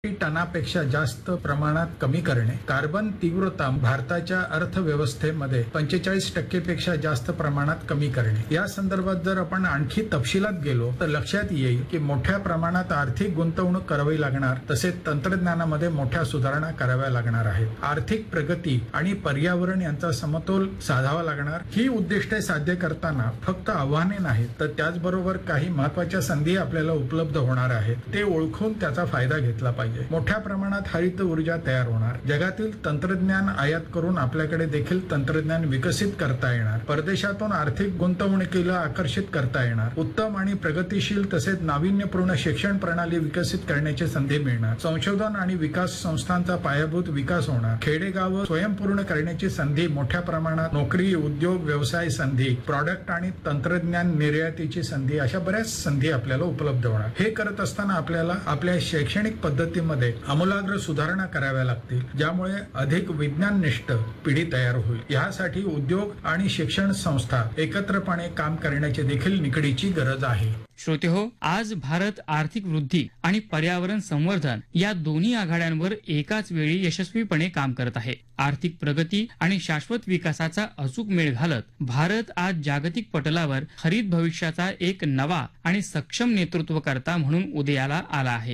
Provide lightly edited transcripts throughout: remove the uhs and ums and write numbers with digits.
टनापेक्षा जास्त प्रमाणात कमी करणे, कार्बन तीव्रता भारताच्या अर्थव्यवस्थेमध्ये 45% पेक्षा जास्त प्रमाणात कमी करणे. या संदर्भात जर आपण आणखी तपशिलात गेलो तर लक्षात येईल की मोठ्या प्रमाणात आर्थिक गुंतवणूक करावी लागणार, तसेच तंत्रज्ञानामध्ये मोठ्या सुधारणा कराव्या लागणार आहेत. आर्थिक प्रगती आणि पर्यावरण यांचा समतोल साधावा लागणार. ही उद्दिष्टे साध्य करताना फक्त आव्हाने नाहीत, तर त्याचबरोबर काही महत्वाच्या संधी आपल्याला उपलब्ध होणार आहेत. ते ओळखून त्याचा फायदा घेतला पाहिजे. मोठ्या प्रमाणात हरित ऊर्जा तयार होणार. जगातील तंत्रज्ञान आयात करून आपल्याकडे देखील तंत्रज्ञान विकसित करता येणार. परदेशातून आर्थिक गुंतवणुकीला आकर्षित करता येणार. उत्तम आणि प्रगतीशील तसेच नाविन्यपूर्ण शिक्षण प्रणाली विकसित करण्याची संधी मिळणार. संशोधन आणि विकास संस्थांचा पायाभूत विकास होणार. खेडेगाव स्वयंपूर्ण करण्याची संधी मोठ्या प्रमाणात, नोकरी, उद्योग, व्यवसाय संधी, प्रॉडक्ट आणि तंत्रज्ञान निर्यातीची संधी, अशा बऱ्याच संधी आपल्याला उपलब्ध होणार. हे करत असताना आपल्याला आपल्या शैक्षणिक पद्धतीमध्ये आमूलाग्र सुधारणा कराव्या लागतील, ज्यामुळे अधिक विज्ञाननिष्ठ पिढी तयार होईल. यासाठी उद्योग आणि शिक्षण संस्था एकत्रपणे काम करण्याची देखील निकडीची गरज आहे. श्रोतेहो, आज भारत आर्थिक वृद्धी आणि पर्यावरण संवर्धन या दोन्ही आघाड्यांवर एकाच वेळी यशस्वीपणे काम करत आहे. आर्थिक प्रगती आणि शाश्वत विकासाचा अचूक मेळ घालत भारत आज जागतिक पटलावर हरित भविष्याचा एक नवा आणि सक्षम नेतृत्वकर्ता म्हणून उदयाला आला आहे.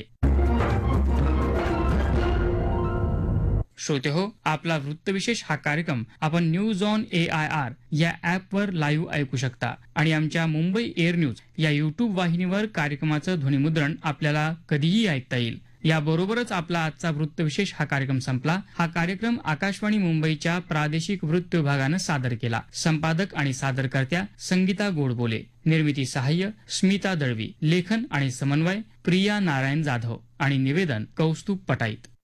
श्रोतेहो, आपला वृत्तविशेष हा कार्यक्रम आपण न्यूज ऑन AIR या ऍपवर लाईव्ह ऐकू शकता आणि आमच्या मुंबई एअर न्यूज या युट्यूब वाहिनीवर कार्यक्रमाचं ध्वनिमुद्रण आपल्याला कधीही ऐकता येईल. याबरोबरच आपला आजचा वृत्तविशेष हा कार्यक्रम संपला. हा कार्यक्रम आकाशवाणी मुंबईच्या प्रादेशिक वृत्त विभागानं सादर केला. संपादक आणि सादरकर्त्या संगीता गोडबोले, निर्मिती सहाय्य स्मिता दळवी, लेखन आणि समन्वय प्रिया नारायण जाधव आणि निवेदन कौस्तुभ पटाईत.